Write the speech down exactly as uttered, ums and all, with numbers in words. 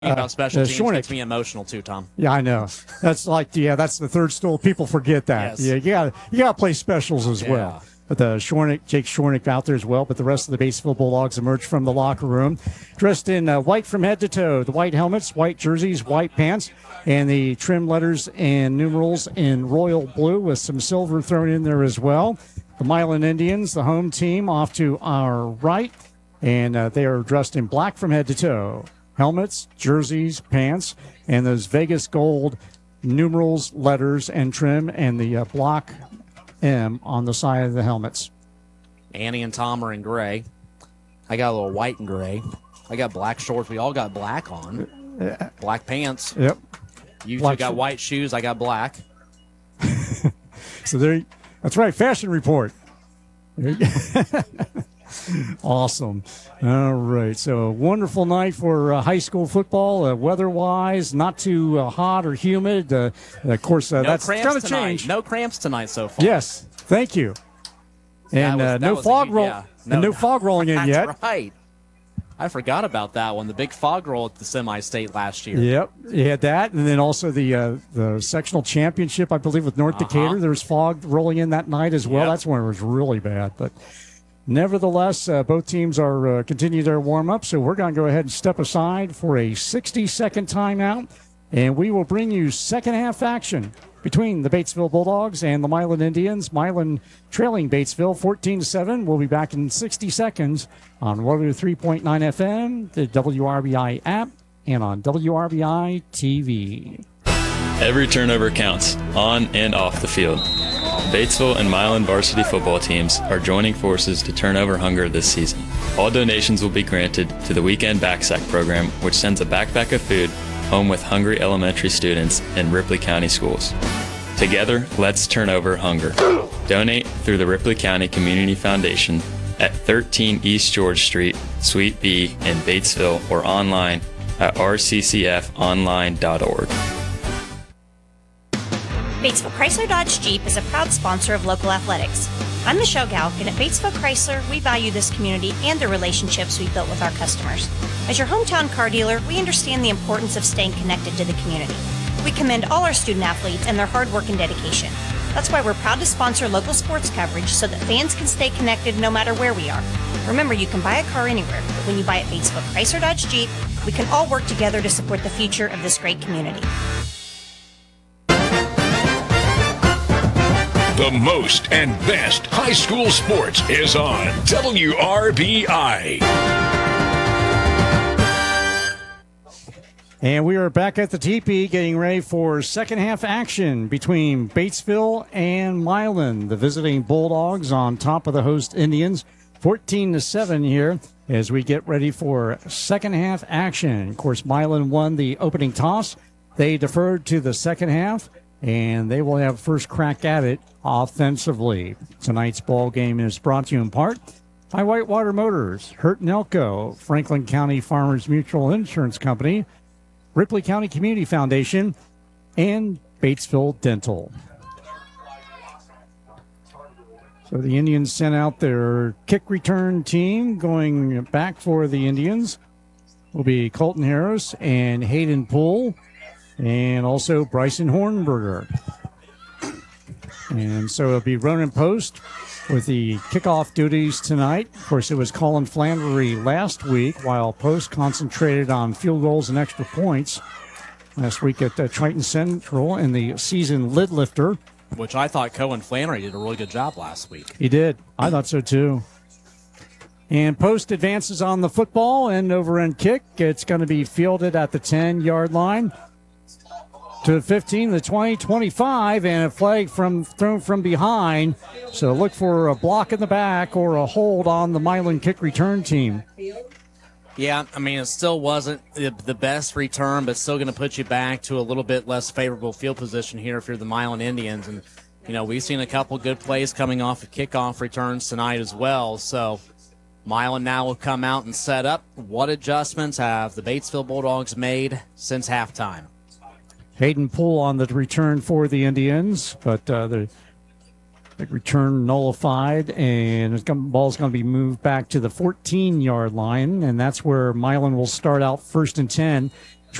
about special uh, teams Shornick. makes me emotional too, Tom. Yeah, I know. That's like, yeah, that's the third stool. People forget that. Yes. Yeah, you got you got to play specials as Yeah. well. But the Shornick, Jake Shornick out there as well. But the rest of the Batesville Bulldogs emerged from the locker room dressed in uh, white from head to toe. The white helmets, white jerseys, white pants, and the trim letters and numerals in royal blue with some silver thrown in there as well. The Milan Indians, the home team, off to our right, and uh, they are dressed in black from head to toe. Helmets, jerseys, pants, and those Vegas gold numerals, letters, and trim, and the uh, block M on the side of the helmets. Annie and Tom are in gray. I got a little white and gray. I got black shorts. We all got black on. Black pants. Yep. You Black two got sh- white shoes. I got black. So there, that's right. Fashion report. There you go. Awesome. All right. So wonderful night for uh, high school football. Uh, weather-wise, not too uh, hot or humid. Uh, of course, uh, No that's cramps going to tonight. change. No cramps tonight so far. Yes. Thank you. And was- uh, that no was a fog huge- roll. yeah. and no fog rolling in That's yet. right. I forgot about that one. The big fog roll at the semi-state last year. Yep, you had that, and then also the uh, the sectional championship, I believe, with North Uh-huh. Decatur. There was fog rolling in that night as well. Yep. That's when it was really bad. But nevertheless, uh, both teams are uh, continue their warm up. So we're going to go ahead and step aside for a sixty second timeout, and we will bring you second half action between the Batesville Bulldogs and the Milan Indians. Milan trailing Batesville fourteen to seven. We'll be back in sixty seconds on one oh three point nine F M, the W R B I app, and on W R B I T V. Every turnover counts, on and off the field. Batesville and Milan varsity football teams are joining forces to turn over hunger this season. All donations will be granted to the Weekend Backsack program, which sends a backpack of food home with hungry elementary students in Ripley County schools. Together, let's turn over hunger. Donate through the Ripley County Community Foundation at thirteen East George Street, Suite B in Batesville, or online at r c c f online dot org. Batesville Chrysler Dodge Jeep is a proud sponsor of local athletics. I'm Michelle Galk, and at Batesville Chrysler, we value this community and the relationships we've built with our customers. As your hometown car dealer, we understand the importance of staying connected to the community. We commend all our student athletes and their hard work and dedication. That's why we're proud to sponsor local sports coverage so that fans can stay connected no matter where we are. Remember, you can buy a car anywhere, but when you buy at Batesville Chrysler Dodge Jeep, we can all work together to support the future of this great community. The most and best high school sports is on W R B I. And we are back at the teepee getting ready for second half action between Batesville and Milan. The visiting Bulldogs on top of the host Indians, fourteen to seven here as we get ready for second half action. Of course, Milan won the opening toss. They deferred to the second half, and they will have first crack at it offensively. Tonight's ball game is brought to you in part by Whitewater Motors, Hurt and Elko, Franklin County Farmers Mutual Insurance Company, Ripley County Community Foundation, and Batesville Dental. So the Indians sent out their kick return team. Going back for the Indians will be Colton Harris and Hayden Poole, and also Bryson Hornberger. And so it'll be Ronan Post with the kickoff duties tonight. Of course, it was Colin Flannery last week, while Post concentrated on field goals and extra points last week at uh, Triton Central in the season lid lifter. Which I thought Cohen Flannery did a really good job last week. He did. I thought so, too. And Post advances on the football, end over end kick. It's going to be fielded at the ten-yard line. To the fifteen, the twenty, twenty-five, and a flag from thrown from behind. So look for a block in the back or a hold on the Milan kick return team. Yeah, I mean, it still wasn't the, the best return, but still going to put you back to a little bit less favorable field position here if you're the Milan Indians. And, you know, we've seen a couple good plays coming off of kickoff returns tonight as well. So Milan now will come out and set up. What adjustments have the Batesville Bulldogs made since halftime? Hayden Poole on the return for the Indians, but uh, the, the return nullified, and the ball's going to be moved back to the fourteen-yard line, and that's where Milan will start out first and ten